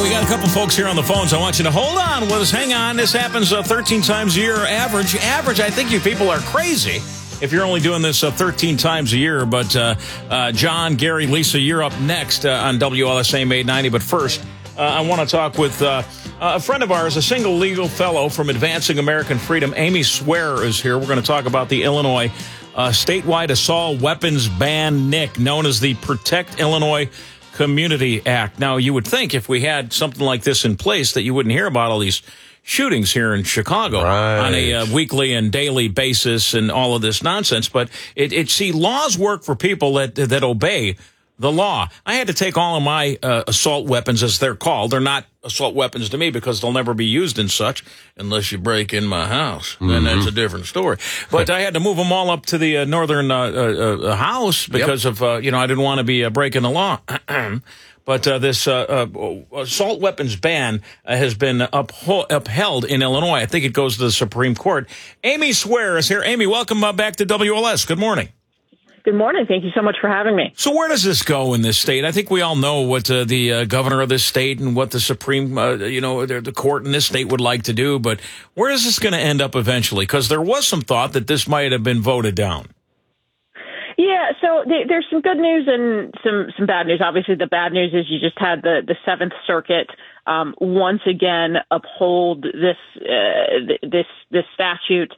We got a couple folks here on the phones. I want you to hold on with us. Hang on. This happens 13 times a year average. I think you people are crazy if you're only doing this 13 times a year. But John, Gary, Lisa, you're up next on WLSA 890. But first, I want to talk with a friend of ours, a single legal fellow from Advancing American Freedom. Amy Swearer is here. We're going to talk about the Illinois statewide assault weapons ban, NIC, known as the Protect Illinois Community Act. Now, you would think if we had something like this in place that you wouldn't hear about all these shootings here in Chicago on a weekly and daily basis and all of this nonsense. But see, laws work for people that obey the law. I had to take all of my assault weapons, as they're called. They're not assault weapons to me because they'll never be used in such unless you break in my house. Then that's a different story. But I had to move them all up to the northern house because of, I didn't want to be breaking the law. But this assault weapons ban has been upheld in Illinois. I think it goes to the Supreme Court. Amy Swearer is here. Amy, welcome back to WLS. Good morning. Good morning. Thank you so much for having me. So where does this go in this state? I think we all know what the governor of this state and what the Supreme, the court in this state would like to do. But where is this going to end up eventually? Because there was some thought that this might have been voted down. Yeah, so there's some good news and some bad news. Obviously, the bad news is you just had the Seventh Circuit once again uphold this statute.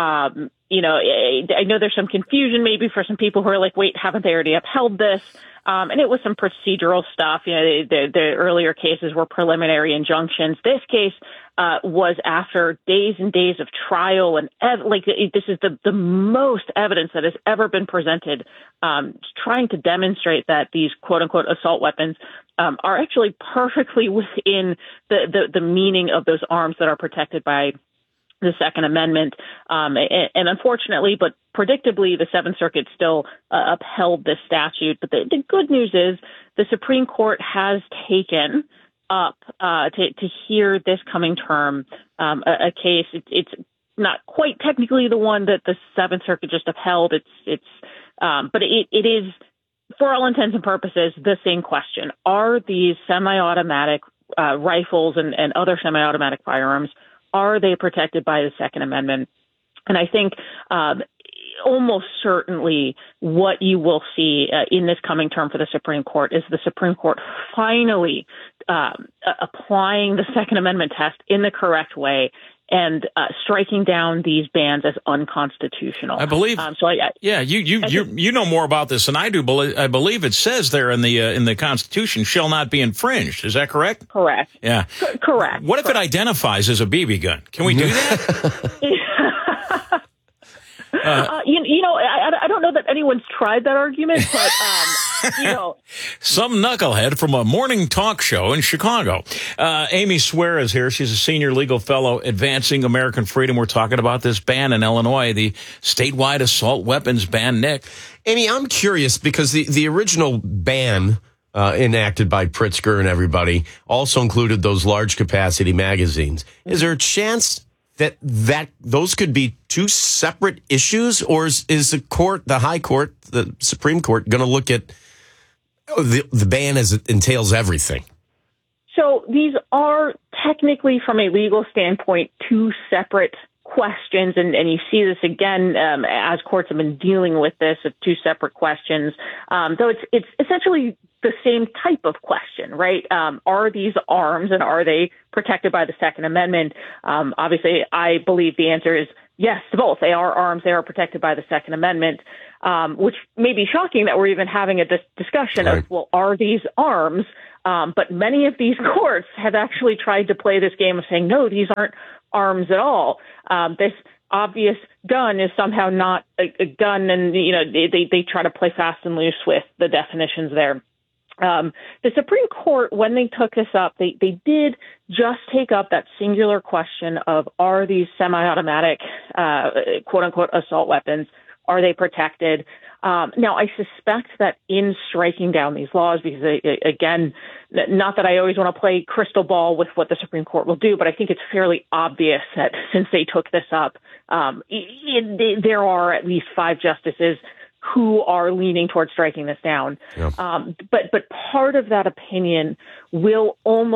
I know there's some confusion maybe for some people who are like, wait, haven't they already upheld this? And it was some procedural stuff. The earlier cases were preliminary injunctions. This case was after days and days of trial, and this is the most evidence that has ever been presented, trying to demonstrate that these quote unquote assault weapons are actually perfectly within the meaning of those arms that are protected by the Second Amendment. And unfortunately, but predictably, the Seventh Circuit still upheld this statute. But the good news is the Supreme Court has taken up to hear this coming term a case. It's not quite technically the one that the Seventh Circuit just upheld. But it is, for all intents and purposes, the same question. Are these semi-automatic rifles and other semi-automatic firearms, are they protected by the Second Amendment? And I think almost certainly what you will see in this coming term for the Supreme Court is the Supreme Court finally applying the Second Amendment test in the correct way and striking down these bans as unconstitutional. I believe. You know more about this than I do. I believe it says there in the Constitution, shall not be infringed. Is that correct? Correct. Yeah. Correct. What if it identifies as a BB gun? Can we do that? I don't know that anyone's tried that argument, but some knucklehead from a morning talk show in Chicago. Amy Swearer is here. She's a senior legal fellow advancing American freedom. We're talking about this ban in Illinois, the statewide assault weapons ban, NIC. Amy, I'm curious because the original ban enacted by Pritzker and everybody also included those large capacity magazines. Is there a chance that those could be two separate issues, or is the high court, the Supreme Court, going to look at the ban as it entails everything? So these are technically, from a legal standpoint, two separate questions, and you see this again as courts have been dealing with this of two separate questions. Though it's essentially the same type of question, right? Are these arms and are they protected by the Second Amendment? Obviously, I believe the answer is yes to both. They are arms. They are protected by the Second Amendment, which may be shocking that we're even having a discussion of, well, are these arms? But many of these courts have actually tried to play this game of saying, no, these aren't arms at all. This obvious gun is somehow not a gun, and they try to play fast and loose with the definitions there. The Supreme Court, when they took this up, they did just take up that singular question of, are these semi-automatic, quote-unquote, assault weapons, are they protected? Now, I suspect that in striking down these laws, because, again, not that I always want to play crystal ball with what the Supreme Court will do, but I think it's fairly obvious that since they took this up, there are at least 5 justices who are leaning towards striking this down. Yeah. But part of that opinion will almost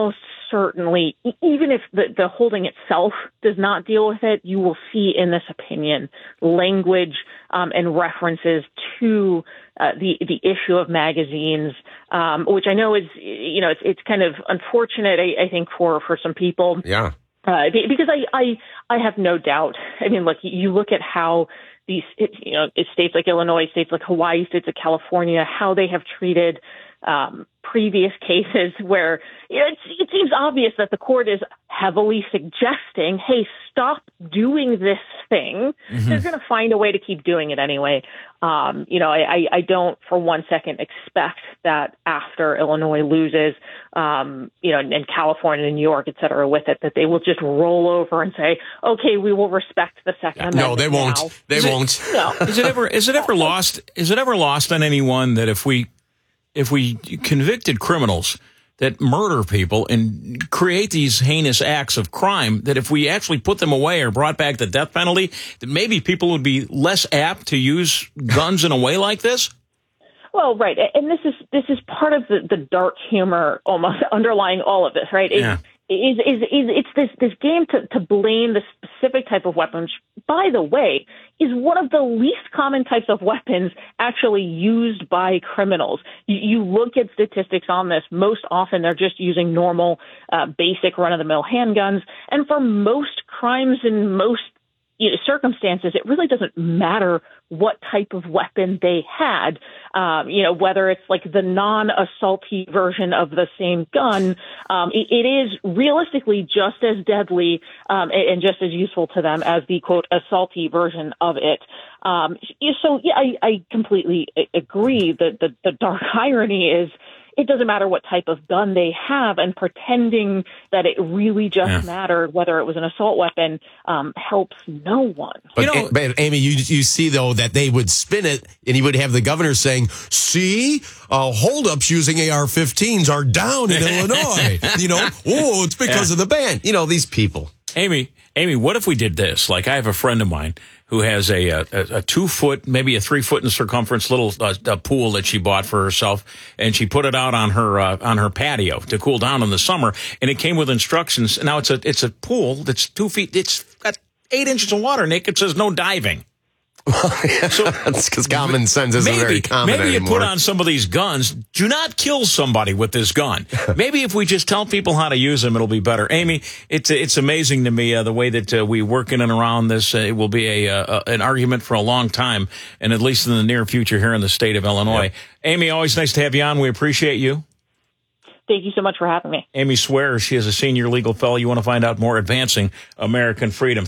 certainly, even if the holding itself does not deal with it, you will see in this opinion language and references to the issue of magazines, which I know is, it's kind of unfortunate, I think, for some people. Yeah. Because I have no doubt. I mean, look, you look at how these, states like Illinois, states like Hawaii, states like California, how they have treated previous cases where it seems obvious that the court is heavily suggesting, hey, stop doing this thing. Mm-hmm. They're going to find a way to keep doing it anyway. I don't for one second expect that after Illinois loses, and California and New York, et cetera, with it, that they will just roll over and say, okay, we will respect the Second Amendment. No, they won't. Now. They won't. No. Is it ever lost on anyone that if we convicted criminals that murder people and create these heinous acts of crime, that if we actually put them away or brought back the death penalty, that maybe people would be less apt to use guns in a way like this? Well, right. And this is part of the dark humor almost underlying all of this, right? It's this game to blame the specific type of weapon, which, by the way, is one of the least common types of weapons actually used by criminals. You look at statistics on this, most often they're just using normal, basic run-of-the-mill handguns. And for most crimes in most circumstances, it really doesn't matter what type of weapon they had, whether it's like the non-assaulty version of the same gun, it is realistically just as deadly and just as useful to them as the, quote, assaulty version of it. I completely agree that the dark irony is it doesn't matter what type of gun they have, and pretending that it really just mattered whether it was an assault weapon helps no one. But Amy, you see, though, that they would spin it, and you would have the governor saying, see, holdups using AR-15s are down in Illinois. It's because of the ban. These people. Amy, what if we did this? Like, I have a friend of mine who has a 2-foot, maybe a 3-foot in circumference little pool that she bought for herself, and she put it out on her patio to cool down in the summer. And it came with instructions. Now it's a pool that's 2 feet. It's got 8 inches of water, Nick. It says no diving. So that's because common sense isn't very common anymore. Maybe you put on some of these guns. Do not kill somebody with this gun. Maybe if we just tell people how to use them, it'll be better. Amy, it's amazing to me the way that we work in and around this. It will be an argument for a long time, and at least in the near future here in the state of Illinois. Yep. Amy, always nice to have you on. We appreciate you. Thank you so much for having me. Amy swears she is a senior legal fellow. You want to find out more? Advancing American Freedom.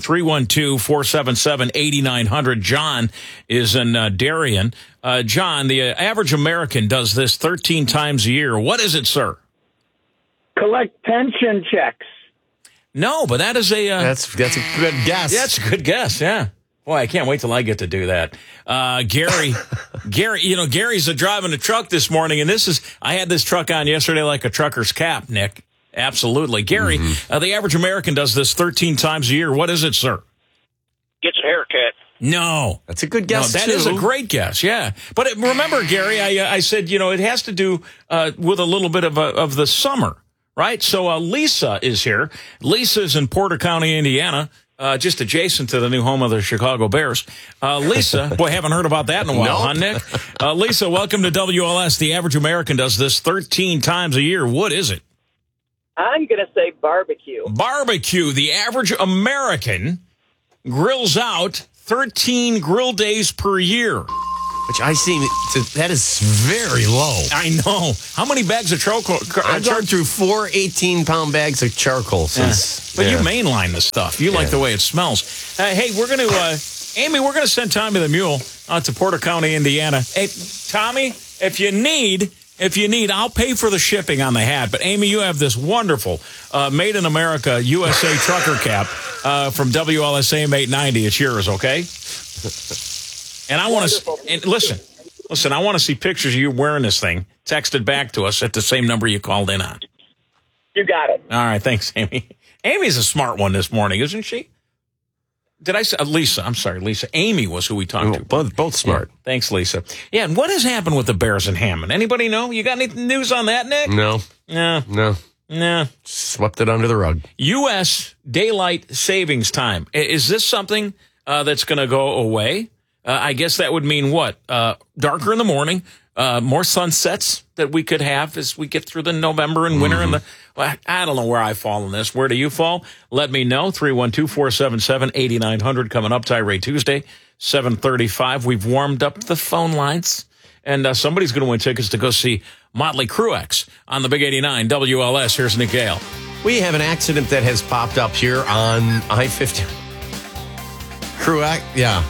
312-477-8900. John is in Darien. John, the average American does this 13 times a year. What is it, sir? Collect pension checks. No, but that is a... That's a good guess. That's a good guess, yeah. Boy, I can't wait till I get to do that. Gary, Gary's driving a truck this morning, and I had this truck on yesterday like a trucker's cap, Nick. Absolutely. Gary, the average American does this 13 times a year. What is it, sir? Gets a haircut. No. That's a good guess, That is a great guess, yeah. But remember, Gary, I said, it has to do with a little bit of the summer, right? So Lisa is here. Lisa's in Porter County, Indiana. Just adjacent to the new home of the Chicago Bears. Lisa, boy, haven't heard about that in a while, huh, Nick? Lisa, welcome to WLS. The average American does this 13 times a year. What is it? I'm going to say barbecue. Barbecue. The average American grills out 13 grill days per year. Which I see, that is very low. I know. How many bags of charcoal? I've gone through 4 18-pound bags of charcoal since. But you mainline the stuff. You like the way it smells. Hey, we're going to, Amy, we're going to send Tommy the Mule out to Porter County, Indiana. Hey, Tommy, if you need, I'll pay for the shipping on the hat. But Amy, you have this wonderful Made in America USA trucker cap from WLSAM 890. It's yours, okay? And I want to, and listen, I want to see pictures of you wearing this thing texted back to us at the same number you called in on. You got it. All right. Thanks, Amy. Amy's a smart one this morning, isn't she? Did I say Lisa? I'm sorry, Lisa. Amy was who we talked to. Both smart. Yeah. Thanks, Lisa. Yeah. And what has happened with the Bears in Hammond? Anybody know? You got any news on that, Nick? No. No. Nah. Swept it under the rug. U.S. daylight savings time. Is this something that's going to go away? I guess that would mean what? Darker in the morning, more sunsets that we could have as we get through the November and winter. And I don't know where I fall in this. Where do you fall? Let me know. 312-477-8900 coming up. Tirade Tuesday, 7:35. We've warmed up the phone lines. And somebody's going to win tickets to go see Motley Crue on the Big 89 WLS. Here's Nick Gale. We have an accident that has popped up here on I-50. Crue, yeah.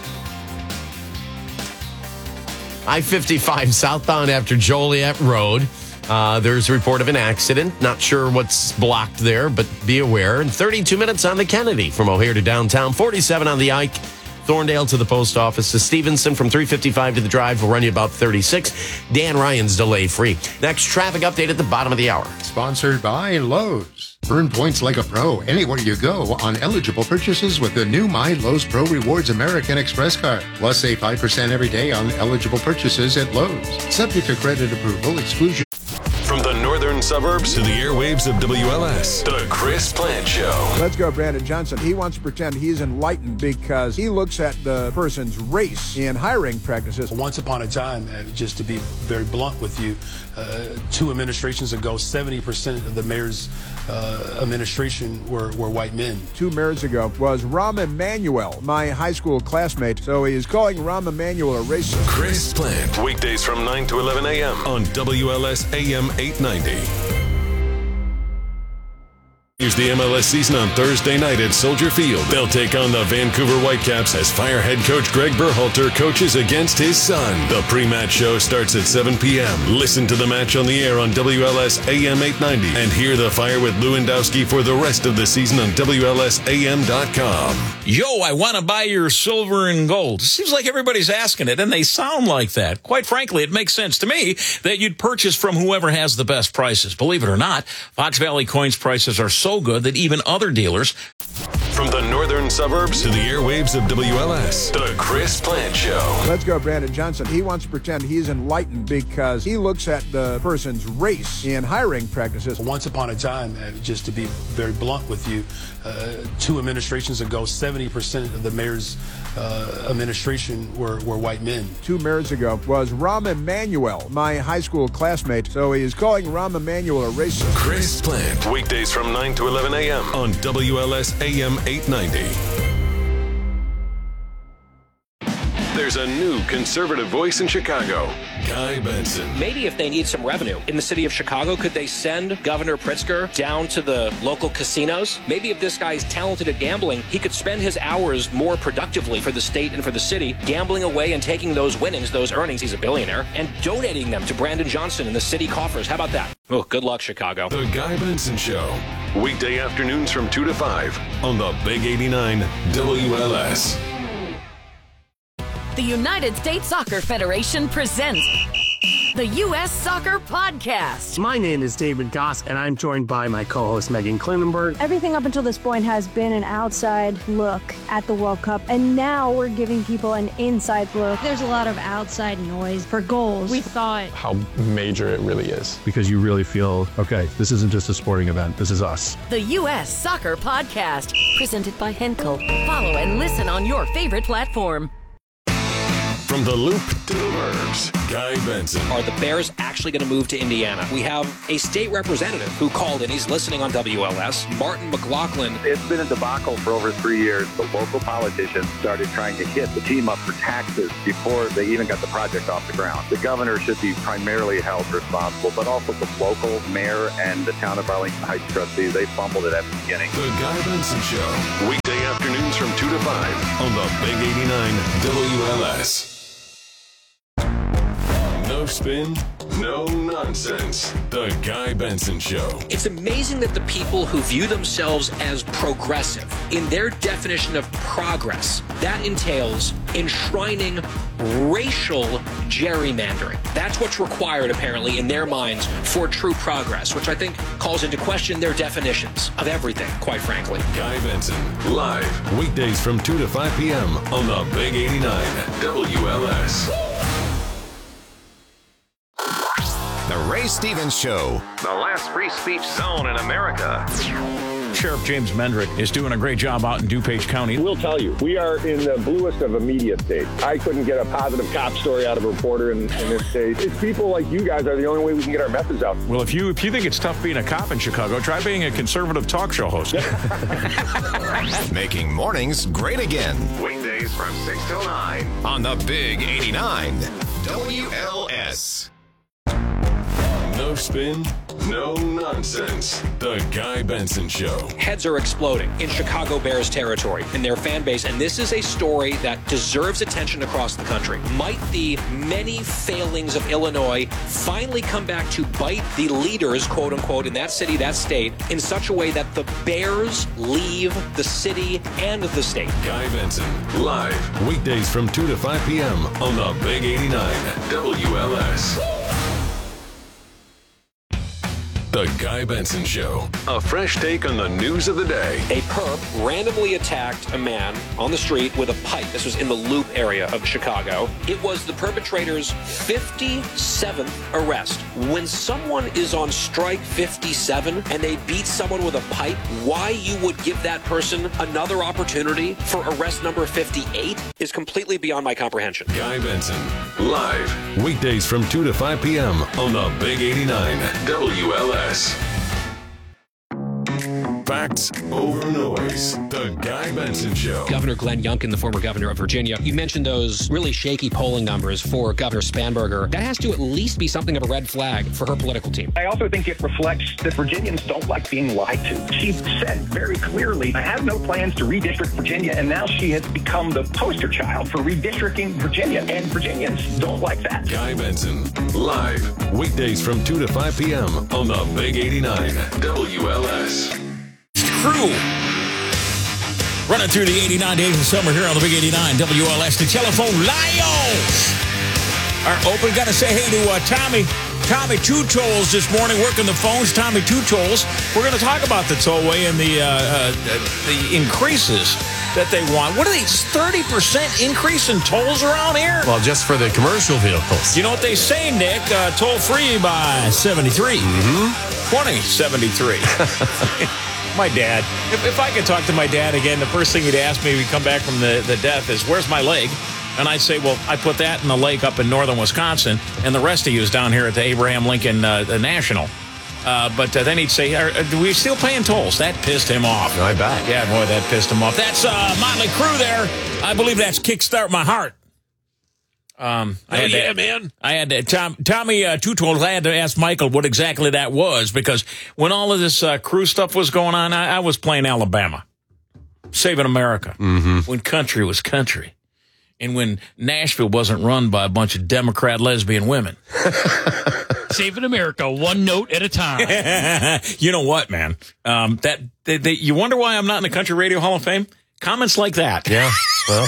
I-55 southbound after Joliet Road. There's a report of an accident. Not sure what's blocked there, but be aware. And 32 minutes on the Kennedy from O'Hare to downtown. 47 on the Ike. Thorndale to the post office to Stevenson from 355 to the drive will run you about 36. Dan Ryan's delay free. Next traffic update at the bottom of the hour. Sponsored by Lowe's. Earn points like a pro anywhere you go on eligible purchases with the new My Lowe's Pro Rewards American Express card. Plus save 5% every day on eligible purchases at Lowe's. Subject to credit approval, exclusion. From the northern suburbs to the airwaves of WLS, The Chris Plant Show. Let's go, Brandon Johnson. He wants to pretend he's enlightened because he looks at the person's race in hiring practices. Once upon a time, just to be very blunt with you, 2 administrations ago, 70% of the mayor's administration were white men. 2 mayors ago was Rahm Emanuel, my high school classmate. So he is calling Rahm Emanuel a racist. Chris Plant, weekdays from 9 to 11 a.m. on WLS AM 890. Here's the MLS season on Thursday night at Soldier Field. They'll take on the Vancouver Whitecaps as Fire head coach Greg Berhalter coaches against his son. The pre-match show starts at 7 p.m. Listen to the match on the air on WLS AM 890 and hear the Fire with Lewandowski for the rest of the season on WLSAM.com. Yo, I want to buy your silver and gold. Seems like everybody's asking it, and they sound like that. Quite frankly, it makes sense to me that you'd purchase from whoever has the best prices. Believe it or not, Fox Valley Coins prices are so good that even other dealers. From the northern suburbs to the airwaves of WLS, The Chris Plant Show. Let's go, Brandon Johnson. He wants to pretend he's enlightened because he looks at the person's race in hiring practices. Once upon a time, just to be very blunt with you, 2 administrations ago, 70% of the mayor's administration were white men. 2 mayors ago was Rahm Emanuel, my high school classmate. So he is calling Rahm Emanuel a racist. Chris Plant, weekdays from 9 to 11 a.m. on WLS AM 890. There's a new conservative voice in Chicago, Guy Benson. Maybe if they need some revenue in the city of Chicago, could they send Governor Pritzker down to the local casinos? Maybe if this guy's talented at gambling, he could spend his hours more productively for the state and for the city, gambling away and taking those winnings, those earnings, he's a billionaire, and donating them to Brandon Johnson in the city coffers. How about that? Oh, good luck, Chicago. The Guy Benson Show, weekday afternoons from 2 to 5 on the Big 89 WLS. The United States Soccer Federation presents the U.S. Soccer Podcast. My name is David Goss, and I'm joined by my co-host Megan Klinenberg. Everything up until this point has been an outside look at the World Cup, and now we're giving people an inside look. There's a lot of outside noise for goals. We thought how major it really is. Because you really feel, okay, this isn't just a sporting event, this is us. The U.S. Soccer Podcast, presented by Henkel. Follow and listen on your favorite platform. From the Loop to the Burbs, Guy Benson. Are the Bears actually going to move to Indiana? We have a state representative who called in. He's listening on WLS, Martin McLaughlin. It's been a debacle for over 3 years. The local politicians started trying to hit the team up for taxes before they even got the project off the ground. The governor should be primarily held responsible, but also the local mayor and the town of Arlington Heights trustees. They fumbled it at the beginning. The Guy Benson Show, weekday afternoons from 2 to 5 on the Big 89 WLS. No spin, no nonsense. The Guy Benson Show. It's amazing that the people who view themselves as progressive, in their definition of progress, that entails enshrining racial gerrymandering. That's what's required, apparently, in their minds for true progress, which I think calls into question their definitions of everything, quite frankly. Guy Benson, live, weekdays from 2 to 5 p.m. on the Big 89 WLS. The Ray Stevens Show. The last free speech zone in America. Sheriff James Mendrick is doing a great job out in DuPage County. We'll tell you, we are in the bluest of a media state. I couldn't get a positive cop story out of a reporter in this state. It's people like you guys are the only way we can get our message out. Well, if you think it's tough being a cop in Chicago, try being a conservative talk show host. Making mornings great again. Weekdays from 6 till 9 on the Big 89 WLS. No spin, no nonsense. The Guy Benson Show. Heads are exploding in Chicago Bears territory in their fan base, and this is a story that deserves attention across the country. Might the many failings of Illinois finally come back to bite the leaders, quote unquote, in that city, that state, in such a way that the Bears leave the city and the state? Guy Benson, live, weekdays from 2 to 5 p.m. on the Big 89 WLS. The Guy Benson Show. A fresh take on the news of the day. A perp randomly attacked a man on the street with a pipe. This was in the Loop area of Chicago. It was the perpetrator's 57th arrest. When someone is on strike 57 and they beat someone with a pipe, why you would give that person another opportunity for arrest number 58 is completely beyond my comprehension. Guy Benson, live, weekdays from 2 to 5 p.m. on the Big 89 WLS. Facts over noise. The Guy Benson Show. Governor Glenn Youngkin, the former governor of Virginia, you mentioned those really shaky polling numbers for Governor Spanberger. That has to at least be something of a red flag for her political team. I also think it reflects that Virginians don't like being lied to. She said very clearly, I have no plans to redistrict Virginia, and now she has become the poster child for redistricting Virginia, and Virginians don't like that. Guy Benson, live, weekdays from 2 to 5 p.m. on the Big 89 WLS. True. Running through the 89 days of summer here on the Big 89 WLS. The telephone lines are open. Got to say hey to Tommy Two Tolls this morning, working the phones. Tommy Two Tolls. We're going to talk about the tollway and the increases that they want. What are these, 30% increase in tolls around here? Well, just for the commercial vehicles. You know what they say, Nick? Toll free by 73. 2073. My dad. If I could talk to my dad again, the first thing he'd ask me when we come back from the death is, where's my leg? And I'd say, well, I put that in the lake up in northern Wisconsin, and the rest of you is down here at the Abraham Lincoln National. But then he'd say, are we still paying tolls? That pissed him off. I bet. Yeah, boy, that pissed him off. That's Motley Crue there. I believe that's Kickstart My Heart. Man. I had to, Tommy Two Tolls, I had to ask Michael what exactly that was, because when all of this crew stuff was going on, I was playing Alabama. Saving America. When country was country. And when Nashville wasn't run by a bunch of Democrat lesbian women. Saving America, one note at a time. You know what, man? You wonder why I'm not in the Country Radio Hall of Fame? Comments like that. Yeah. Well.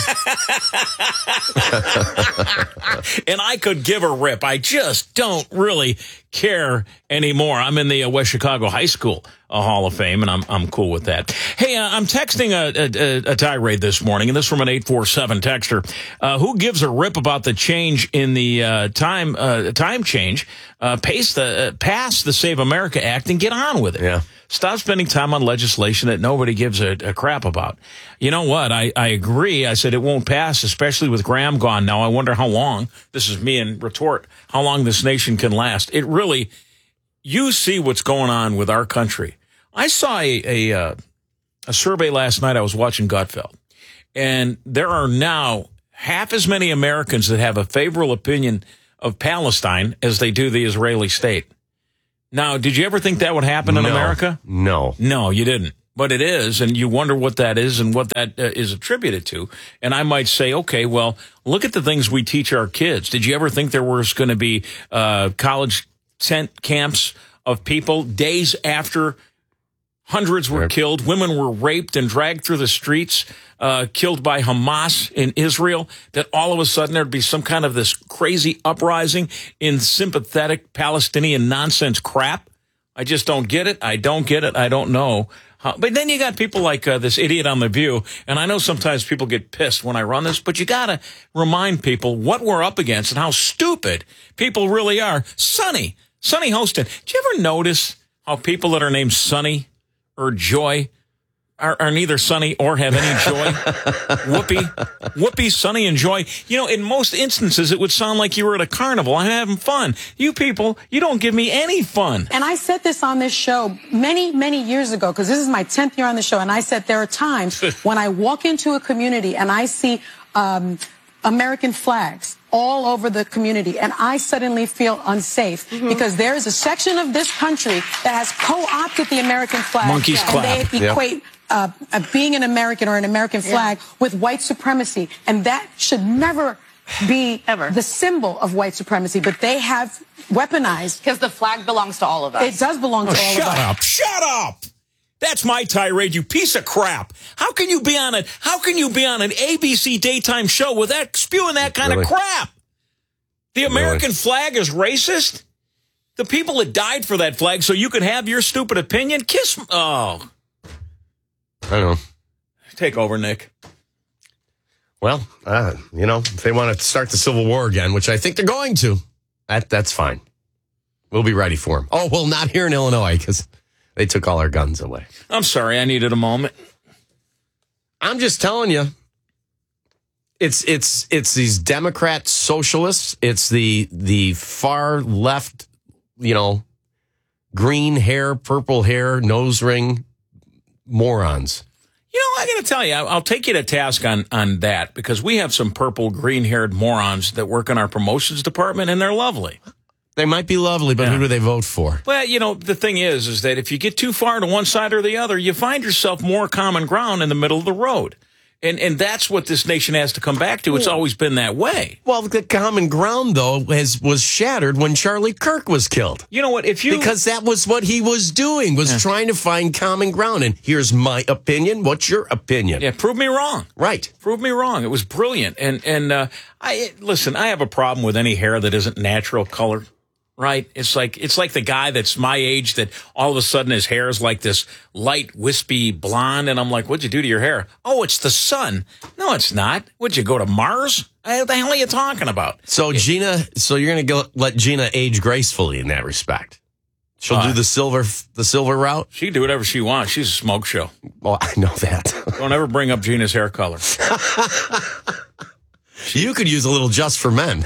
And I could give a rip. I just don't really care anymore. I'm in the West Chicago High School Hall of Fame, and I'm cool with that. Hey, I'm texting a tirade this morning, and this from an 847 texter. Who gives a rip about the change in the time change? Pass the Save America Act and get on with it. Yeah. Stop spending time on legislation that nobody gives a crap about. You know what? I agree. I said it won't pass, especially with Graham gone now. I wonder how long, this is me in retort, how long this nation can last. It really, you see what's going on with our country. I saw a survey last night. I was watching Gutfeld, and there are now half as many Americans that have a favorable opinion of Palestine as they do the Israeli state. Now, did you ever think that would happen in America? No. No, you didn't. But it is, and you wonder what that is and what that is attributed to. And I might say, okay, well, look at the things we teach our kids. Did you ever think there was going to be college tent camps of people days after hundreds were killed, women were raped and dragged through the streets, killed by Hamas in Israel, that all of a sudden there'd be some kind of this crazy uprising in sympathetic Palestinian nonsense crap? I just don't get it. I don't get it. I don't know. But then you got people like this idiot on The View, and I know sometimes people get pissed when I run this, but you got to remind people what we're up against and how stupid people really are. Sonny Sunny Hostin. Did you ever notice how people that are named Sunny or Joy are neither sunny or have any joy? Whoopi, Sunny, and Joy. You know, in most instances, it would sound like you were at a carnival. I'm having fun. You people, you don't give me any fun. And I said this on this show many, many years ago, because this is my 10th year on the show, and I said there are times when I walk into a community and I see American flags all over the community, and I suddenly feel unsafe because there is a section of this country that has co-opted the American flag. Monkeys clap. And they equate being an American or an American flag with white supremacy, and that should never be the symbol of white supremacy, but they have weaponized. Because the flag belongs to all of us. It does belong to all of us. Shut up! That's my tirade, you piece of crap. How can you be on an ABC daytime show with that spewing that kind of crap? The American flag is racist? The people that died for that flag so you could have your stupid opinion? Oh. I know. Take over, Nick. Well, if they want to start the Civil War again, which I think they're going to, that's fine. We'll be ready for them. Oh, well, not here in Illinois, because they took all our guns away. I'm sorry, I needed a moment. I'm just telling you, it's these Democrat socialists. It's the far left, green hair, purple hair, nose ring morons. I got to tell you, I'll take you to task on that, because we have some purple, green-haired morons that work in our promotions department, and they're lovely. They might be lovely, but who do they vote for? Well, the thing is that if you get too far to one side or the other, you find yourself more common ground in the middle of the road. And that's what this nation has to come back to. It's always been that way. Well, the common ground, though, was shattered when Charlie Kirk was killed. You know what? Because that was what he was doing, trying to find common ground. And here's my opinion. What's your opinion? Yeah, prove me wrong. Right. Prove me wrong. It was brilliant. And listen, I have a problem with any hair that isn't natural color. Right? It's like the guy that's my age that all of a sudden his hair is like this light, wispy blonde. And I'm like, what'd you do to your hair? Oh, it's the sun. No, it's not. Would you go to Mars? What the hell are you talking about? So you're going to let Gina age gracefully in that respect. She'll do the silver route? She can do whatever she wants. She's a smoke show. Well, I know that. Don't ever bring up Gina's hair color. You could use a little just for men.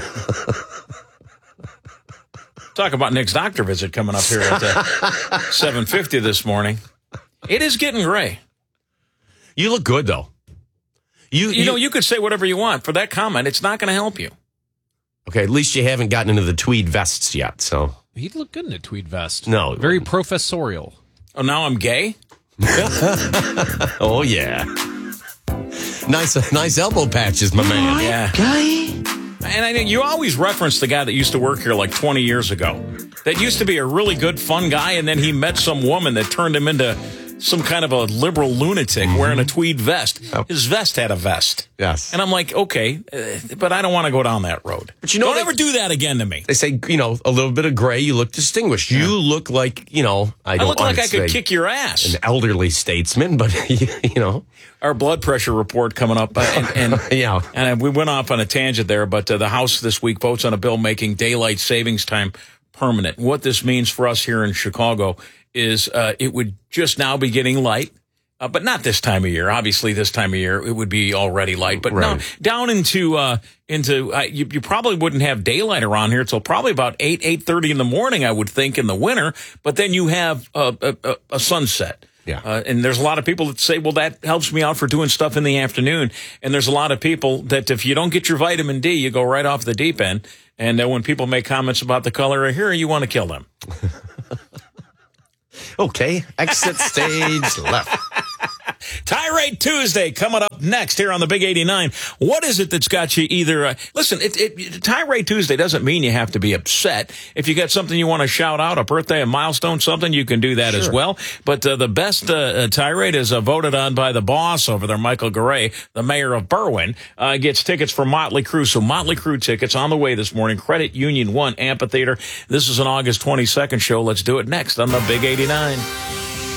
Talk about Nick's doctor visit coming up here at 7:50 this morning. It is getting gray. You look good, though. You could say whatever you want. For that comment, it's not going to help you. Okay, at least you haven't gotten into the tweed vests yet, so. He'd look good in a tweed vest. No. Very professorial. Oh, now I'm gay? Oh, yeah. Nice elbow patches, my man. Yeah. Guy. And I know you always reference the guy that used to work here like 20 years ago. That used to be a really good, fun guy, and then he met some woman that turned him into some kind of a liberal lunatic wearing a tweed vest. His vest had a vest. Yes. And I'm like, okay, but I don't want to go down that road. But don't ever do that again to me. They say, a little bit of gray, you look distinguished. You look like, I look like I could kick your ass. An elderly statesman, but, Our blood pressure report coming up. And yeah. And we went off on a tangent there, but the House this week votes on a bill making daylight savings time permanent. What this means for us here in Chicago is it would just now be getting light, but not this time of year. Obviously, this time of year, it would be already light. But now down into you probably wouldn't have daylight around here until probably about 8:30 in the morning, I would think, in the winter. But then you have a sunset. Yeah. And there's a lot of people that say, well, that helps me out for doing stuff in the afternoon. And there's a lot of people that if you don't get your vitamin D, you go right off the deep end. And when people make comments about the color of hair, you want to kill them. Okay. Exit stage left. Tirade Tuesday coming up next here on the Big 89. What is it that's got you either... listen, Tirade Tuesday doesn't mean you have to be upset. If you got something you want to shout out, a birthday, a milestone, something, you can do that as well. But the best tirade is voted on by the boss over there, Michael Garay, the mayor of Berwyn, gets tickets for Motley Crue. So Motley Crue tickets on the way this morning. Credit Union 1 Amphitheater. This is an August 22nd show. Let's do it next on the Big 89.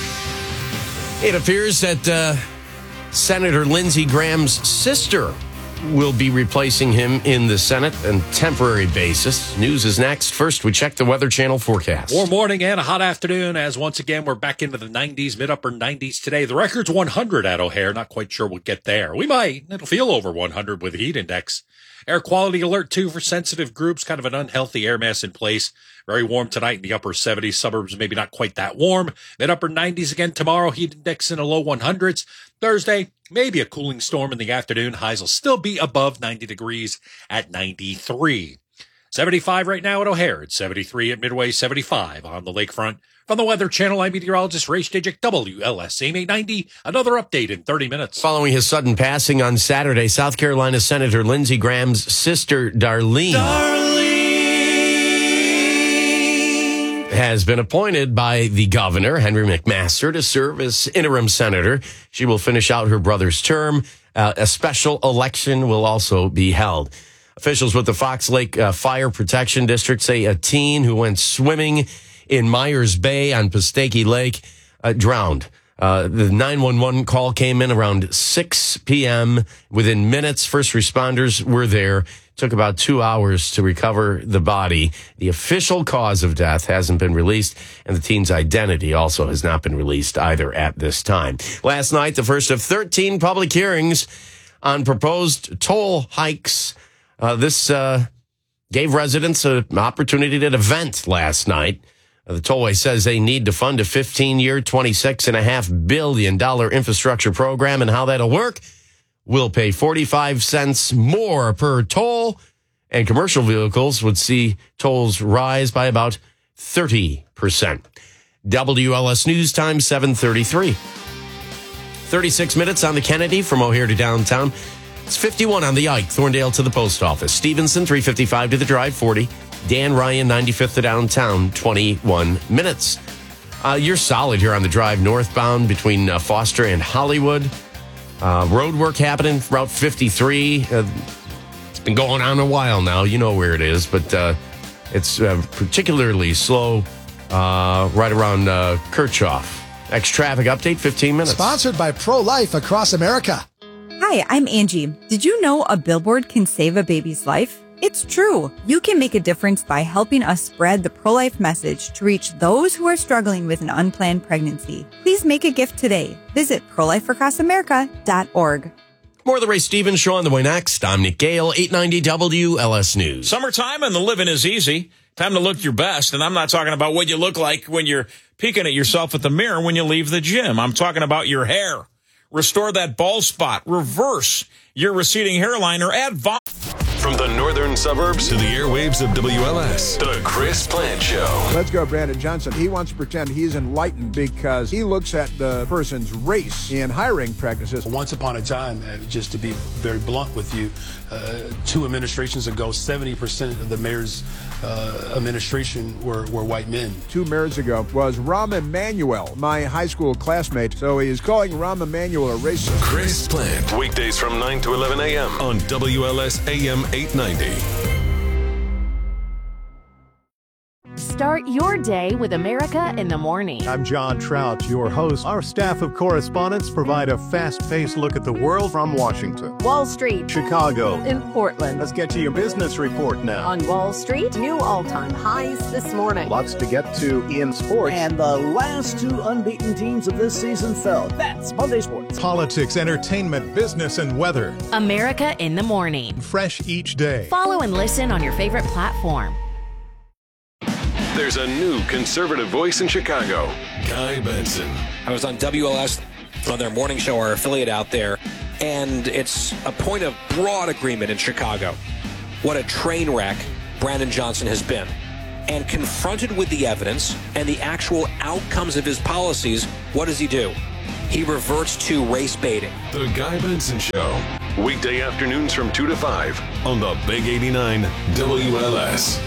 It appears that Senator Lindsey Graham's sister will be replacing him in the Senate on a temporary basis. News is next. First, we check the Weather Channel forecast. Warm morning and a hot afternoon as once again we're back into the 90s, mid-upper 90s today. The record's 100 at O'Hare. Not quite sure we'll get there. We might. It'll feel over 100 with the heat index. Air quality alert, too, for sensitive groups. Kind of an unhealthy air mass in place. Very warm tonight in the upper 70s. Suburbs maybe not quite that warm. Mid-upper 90s again tomorrow. Heat index in the low 100s. Thursday, maybe a cooling storm in the afternoon. Highs will still be above 90 degrees at 93. 75 right now at O'Hare. It's 73 at Midway, 75 on the lakefront. From the Weather Channel, I'm meteorologist Ray Stajic, WLS AM 890. Another update in 30 minutes. Following his sudden passing on Saturday, South Carolina Senator Lindsey Graham's sister, Darlene, has been appointed by the governor, Henry McMaster, to serve as interim senator. She will finish out her brother's term. A special election will also be held. Officials with the Fox Lake Fire Protection District say a teen who went swimming in Myers Bay on Pistake Lake drowned. The 911 call came in around 6 p.m. Within minutes, first responders were there. Took about 2 hours to recover the body. The official cause of death hasn't been released, and the teen's identity also has not been released either at this time. Last night, the first of 13 public hearings on proposed toll hikes. This gave residents an opportunity to vent last night. The tollway says they need to fund a 15-year, $26.5 billion infrastructure program, and how that'll work. We'll pay 45 cents more per toll, and commercial vehicles would see tolls rise by about 30%. WLS News Time, 7:33. 36 minutes on the Kennedy from O'Hare to downtown. It's 51 on the Ike, Thorndale to the post office. Stevenson, 355 to the drive, 40. Dan Ryan, 95th to downtown, 21 minutes. You're solid here on the drive northbound between Foster and Hollywood. Road work happening, Route 53. It's been going on a while now. You know where it is, but it's particularly slow right around Kirchhoff. Next traffic update, 15 minutes. Sponsored by Pro-Life across America. Hi, I'm Angie. Did you know a billboard can save a baby's life? It's true. You can make a difference by helping us spread the pro-life message to reach those who are struggling with an unplanned pregnancy. Please make a gift today. Visit prolifeacrossamerica.org. More of the Ray Stevens Show on the way next. I'm Nick Gale, 890 WLS News. Summertime and the living is easy. Time to look your best. And I'm not talking about what you look like when you're peeking at yourself at the mirror when you leave the gym. I'm talking about your hair. Restore that bald spot. Reverse your receding hairline or add volume. From the northern suburbs to the airwaves of WLS, the Chris Plant Show. Let's go, Brandon Johnson. He wants to pretend he's enlightened because he looks at the person's race in hiring practices. Once upon a time, just to be very blunt with you, 2 administrations ago, 70% of the mayor's administration were white men. 2 mayors ago was Rahm Emanuel, my high school classmate. So he is calling Rahm Emanuel a racist. Chris Plant, weekdays from 9 to 11 a.m. on WLS AM 890. Start your day with America in the Morning. I'm John Trout, your host. Our staff of correspondents provide a fast-paced look at the world from Washington, Wall Street, Chicago, in Portland. Let's get to your business report now. On Wall Street, new all-time highs this morning. Lots to get to in sports. And the last 2 unbeaten teams of this season fell. That's Monday Sports. Politics, entertainment, business, and weather. America in the Morning. Fresh each day. Follow and listen on your favorite platform. There's a new conservative voice in Chicago, Guy Benson. I was on WLS on their morning show, our affiliate out there, and it's a point of broad agreement in Chicago. What a train wreck Brandon Johnson has been. And confronted with the evidence and the actual outcomes of his policies, what does he do? He reverts to race baiting. The Guy Benson Show, weekday afternoons from 2 to 5 on the Big 89 WLS.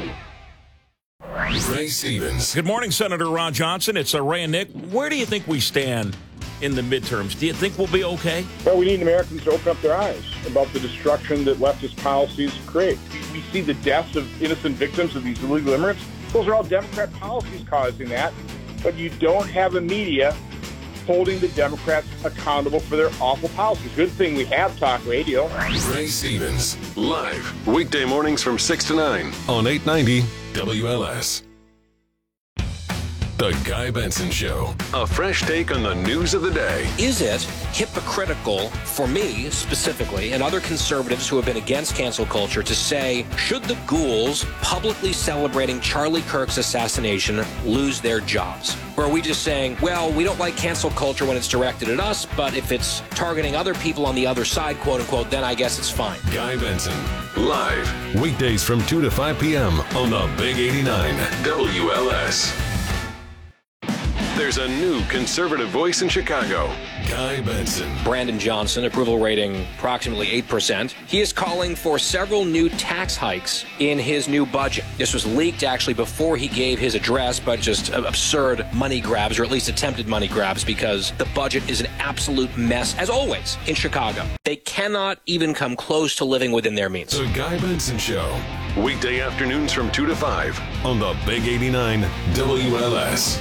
Ray Stevens. Good morning, Senator Ron Johnson. It's Ray and Nick. Where do you think we stand in the midterms? Do you think we'll be okay? Well, we need Americans to open up their eyes about the destruction that leftist policies create. We see the deaths of innocent victims of these illegal immigrants. Those are all Democrat policies causing that. But you don't have a media holding the Democrats accountable for their awful policies. Good thing we have talk radio. Ray Stevens, live, weekday mornings from 6 to 9 on 890 WLS. The Guy Benson Show. A fresh take on the news of the day. Is it hypocritical for me specifically and other conservatives who have been against cancel culture to say, should the ghouls publicly celebrating Charlie Kirk's assassination lose their jobs? Or are we just saying, well, we don't like cancel culture when it's directed at us, but if it's targeting other people on the other side, quote unquote, then I guess it's fine. Guy Benson, live, weekdays from 2 to 5 p.m. on the Big 89 WLS. There's a new conservative voice in Chicago, Guy Benson. Brandon Johnson, approval rating approximately 8%. He is calling for several new tax hikes in his new budget. This was leaked actually before he gave his address, but just absurd money grabs, or at least attempted money grabs, because the budget is an absolute mess, as always, in Chicago. They cannot even come close to living within their means. The Guy Benson Show, weekday afternoons from 2 to 5 on the Big 89 WLS.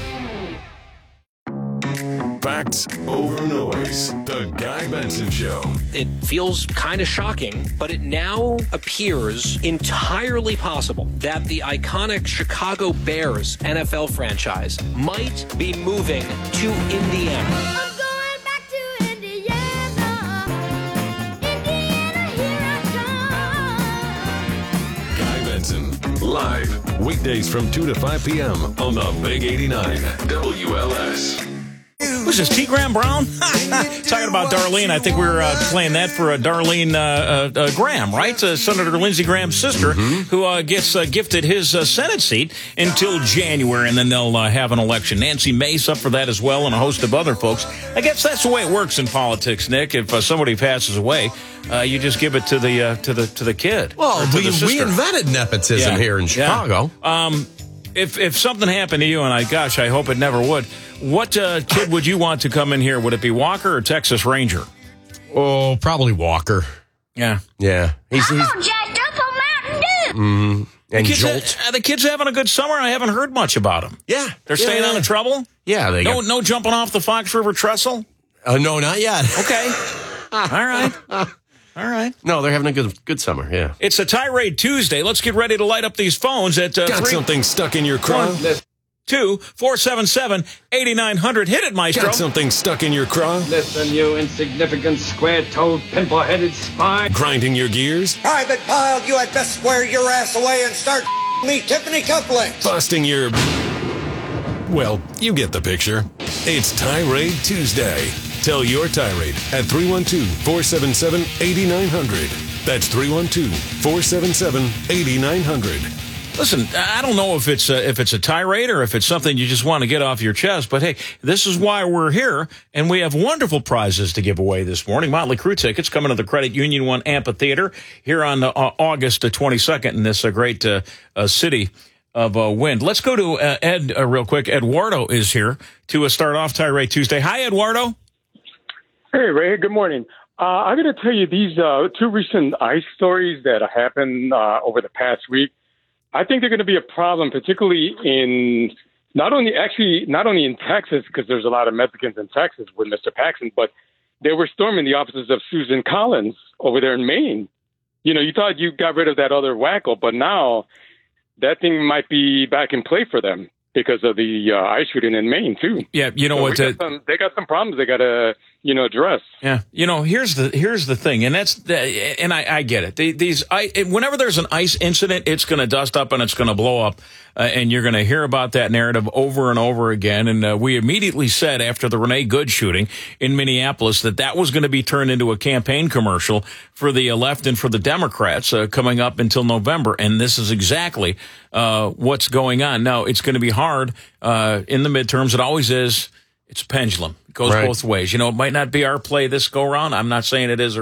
Facts over noise. The Guy Benson Show. It feels kind of shocking, but it now appears entirely possible that the iconic Chicago Bears NFL franchise might be moving to Indiana. I'm going back to Indiana. Indiana, here I come. Guy Benson, live, weekdays from 2 to 5 p.m. on the Big 89 WLS. Who's this, T. Graham Brown? Talking about Darlene. I think we were playing that for Darlene Graham, right? Senator Lindsey Graham's sister, who gets gifted his Senate seat until January, and then they'll have an election. Nancy Mace up for that as well, and a host of other folks. I guess that's the way it works in politics, Nick. If somebody passes away, you just give it to the kid. Well, we invented nepotism here in Chicago. Yeah. If something happened to you, and I hope it never would, what kid would you want to come in here? Would it be Walker or Texas Ranger? Oh, probably Walker. Yeah. Yeah. He's jacked up on Mountain Dew. And the kids, Jolt. the kids having a good summer? I haven't heard much about them. Yeah. They're staying out of trouble? Yeah. No jumping off the Fox River Trestle? No, not yet. Okay. All right. All right. No, they're having a good summer, yeah. It's a Tirade Tuesday. Let's get ready to light up these phones at Got something stuck in your craw? 2-477-8900. Hit it, Maestro. Got something stuck in your craw? Listen, you insignificant, square-toed, pimple-headed spy. Grinding your gears? Private Pile, you had best square your ass away and start me Tiffany cufflinks. Busting your... Well, you get the picture. It's Tirade Tuesday. Tell your tirade at 312-477-8900. That's 312-477-8900. Listen, I don't know if it's a tirade or if it's something you just want to get off your chest, but hey, this is why we're here, and we have wonderful prizes to give away this morning. Motley Crue tickets coming to the Credit Union One Amphitheater here on August 22nd in this great city of wind. Let's go to Ed real quick. Eduardo is here to start off Tirade Tuesday. Hi, Eduardo. Hey, Ray. Good morning. I'm going to tell you these two recent ICE stories that happened over the past week. I think they're going to be a problem, particularly in not only in Texas, because there's a lot of Mexicans in Texas with Mr. Paxton, but they were storming the offices of Susan Collins over there in Maine. You know, you thought you got rid of that other wacko, but now that thing might be back in play for them because of the ICE shooting in Maine, too. Yeah, you know what? They got some problems they got to, address. Yeah, here's the thing, and I get it. Whenever there's an ICE incident, it's going to dust up and it's going to blow up, and you're going to hear about that narrative over and over again. And we immediately said after the Renee Good shooting in Minneapolis that was going to be turned into a campaign commercial for the left and for the Democrats coming up until November. And this is exactly what's going on. Now, it's going to be hard in the midterms. It always is. It's a pendulum. It goes both ways. It might not be our play this go around. I'm not saying it is or